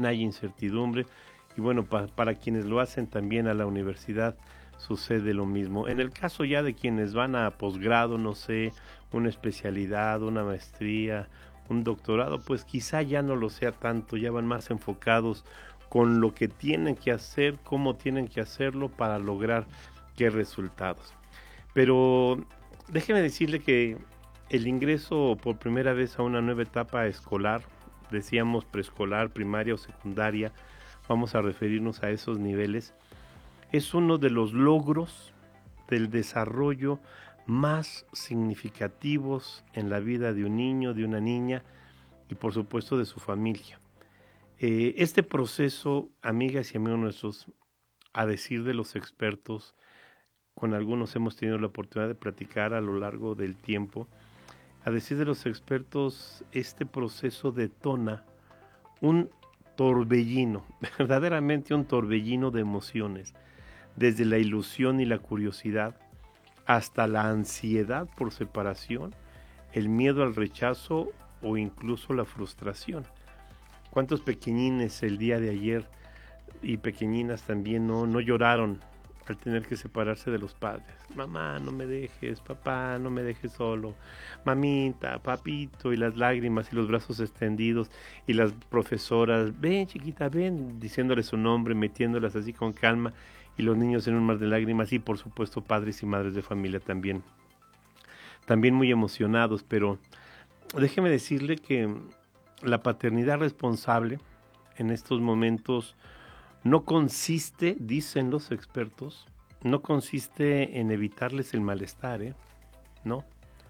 también hay incertidumbre y bueno, para quienes lo hacen también a la universidad sucede lo mismo. En el caso ya de quienes van a posgrado, no sé, una especialidad, una maestría, un doctorado, pues quizá ya no lo sea tanto, ya van más enfocados con lo que tienen que hacer, cómo tienen que hacerlo para lograr qué resultados. Pero déjeme decirle que el ingreso por primera vez a una nueva etapa escolar, decíamos preescolar, primaria o secundaria, vamos a referirnos a esos niveles, es uno de los logros del desarrollo más significativos en la vida de un niño, de una niña y por supuesto de su familia. Este proceso, amigas y amigos nuestros, a decir de los expertos, con algunos hemos tenido la oportunidad de platicar a lo largo del tiempo, a decir de los expertos, este proceso detona un torbellino, verdaderamente un torbellino de emociones, desde la ilusión y la curiosidad hasta la ansiedad por separación, el miedo al rechazo o incluso la frustración. ¿Cuántos pequeñines el día de ayer y pequeñinas también no lloraron al tener que separarse de los padres? Mamá, no me dejes, papá, no me dejes solo, mamita, papito, y las lágrimas y los brazos extendidos y las profesoras, ven chiquita, ven, diciéndole su nombre, metiéndolas así con calma y los niños en un mar de lágrimas y por supuesto padres y madres de familia también muy emocionados, pero déjeme decirle que la paternidad responsable en estos momentos no consiste, dicen los expertos, no consiste en evitarles el malestar, no.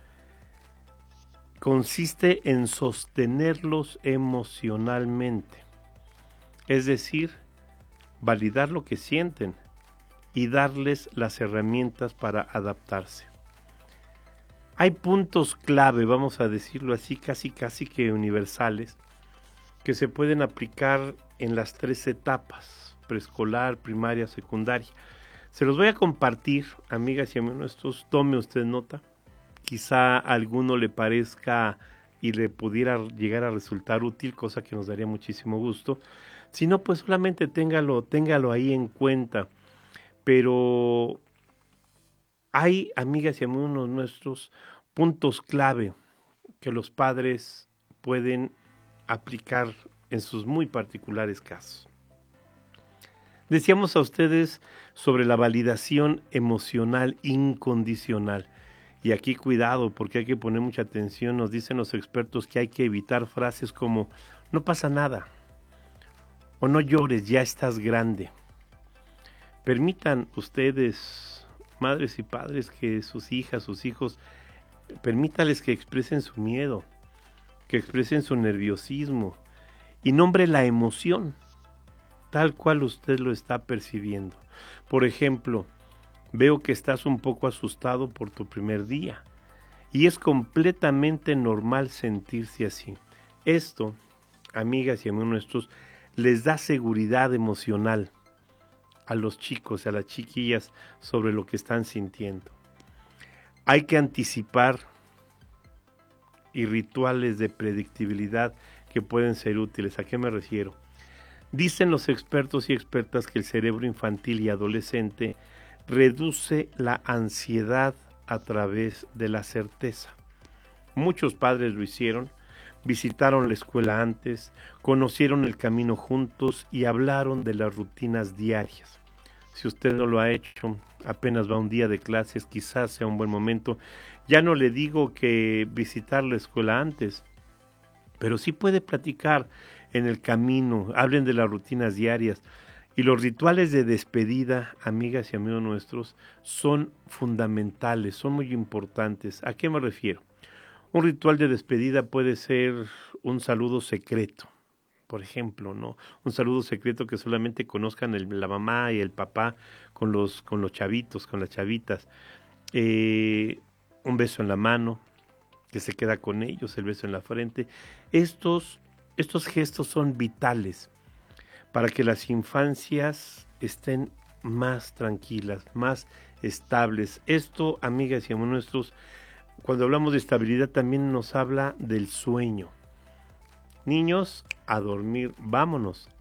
Consiste en sostenerlos emocionalmente, es decir, validar lo que sienten y darles las herramientas para adaptarse. Hay puntos clave, vamos a decirlo así, casi que universales, que se pueden aplicar en las tres etapas, preescolar, primaria, secundaria. Se los voy a compartir, amigas y amigos nuestros, tome usted nota, quizá a alguno le parezca y le pudiera llegar a resultar útil, cosa que nos daría muchísimo gusto. Si no, pues solamente téngalo ahí en cuenta. Pero hay, amigas y amigos nuestros, puntos clave que los padres pueden aplicar en sus muy particulares casos. Decíamos a ustedes sobre la validación emocional incondicional. Y aquí cuidado, porque hay que poner mucha atención. Nos dicen los expertos que hay que evitar frases como no pasa nada o no llores, ya estás grande. Permitan ustedes, madres y padres, que sus hijas, sus hijos, permítales que expresen su miedo, que expresen su nerviosismo y nombre la emoción tal cual usted lo está percibiendo. Por ejemplo, veo que estás un poco asustado por tu primer día y es completamente normal sentirse así. Esto, amigas y amigos nuestros, les da seguridad emocional a los chicos, a las chiquillas sobre lo que están sintiendo. Hay que anticipar y rituales de predictibilidad que pueden ser útiles. ¿A qué me refiero? Dicen los expertos y expertas que el cerebro infantil y adolescente reduce la ansiedad a través de la certeza. Muchos padres lo hicieron, visitaron la escuela antes, conocieron el camino juntos y hablaron de las rutinas diarias. Si usted no lo ha hecho, apenas va un día de clases, quizás sea un buen momento. Ya no le digo que visitar la escuela antes, pero sí puede platicar en el camino, hablen de las rutinas diarias. Y los rituales de despedida, amigas y amigos nuestros, son fundamentales, son muy importantes. ¿A qué me refiero? Un ritual de despedida puede ser un saludo secreto, por ejemplo, ¿no? Un saludo secreto que solamente conozcan la mamá y el papá con los chavitos, con las chavitas. Un beso en la mano, que se queda con ellos, el beso en la frente. Estos gestos son vitales para que las infancias estén más tranquilas, más estables. Esto, amigas y amigos nuestros, cuando hablamos de estabilidad también nos habla del sueño. Niños, a dormir, vámonos